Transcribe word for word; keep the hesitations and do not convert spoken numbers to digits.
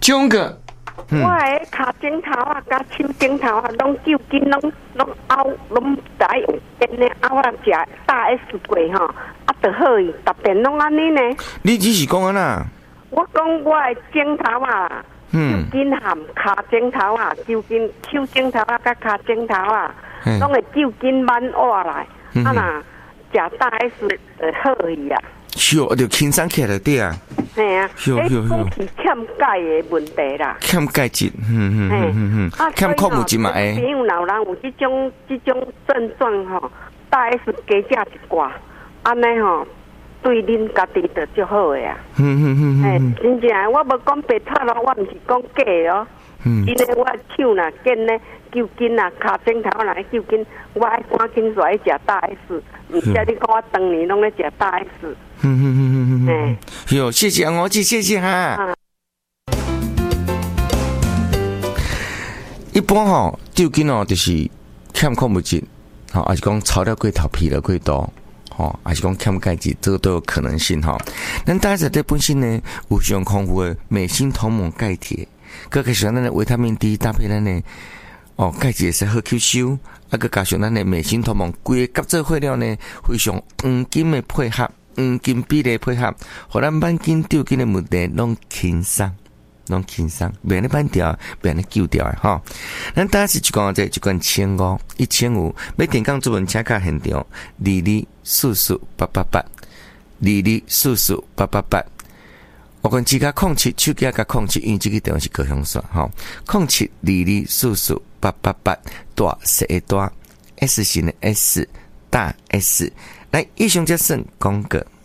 中个。 嗯、我诶脚趾头啊，甲手指头啊，拢揪筋，拢拢凹，拢在用针咧凹啊，食大 S 过吼，啊，就好伊，逐遍拢安尼呢。 你只是讲安那？ 我讲我诶指头啊，嗯，手筋含脚指头啊，揪筋，手指头啊，甲脚指头啊，拢会揪筋慢活来，嗯、啊那食大 S 就好伊啊。 是哦，就轻松起来对啊。 系啊， 有有有， 是欠钙的问题啦。 欠钙质，嗯嗯嗯嗯嗯，欠矿物质嘛诶。 朋友老人有这种这种症状吼，大 S 加食一寡，安尼吼，对恁家己就足好的啊。嗯嗯嗯嗯，诶，真正我无讲白套咯，我毋是讲假哦。嗯，因为我手若紧咧揪筋啊，脚趾头若揪筋，我爱赶紧来食大 S。唔知你看我当年拢咧食大 S。 嗯嗯嗯嗯嗯，哎，哟，谢谢我姐，谢谢哈。啊、一般吼，丢筋哦，就是欠矿物质，吼，还是讲炒了过头、皮了过多，吼，还是讲欠钙质，这个都有可能性哈。咱大家在本身呢，有上丰富的镁、锌、铜、锰、钙、铁，佮加上咱的维他命 D 搭配咱的哦，钙质也是好吸收，啊，佮加上咱的镁、锌、铜、锰，规个合作伙了呢，非常黄金的配合。黄金比例配合，互咱慢筋丢筋的问题拢轻松，拢轻松，免咧慢掉，免咧救掉诶吼。咱当时就讲这就讲千五，一千五，要点讲做文车卡现场，二二四四八八八，二二四四八八八。我讲自家控七，手机甲控七，因为这个电话是高雄线吼，控七二二四四八八八，大写大 S 型的 S 大 S。来，以上这算讲个。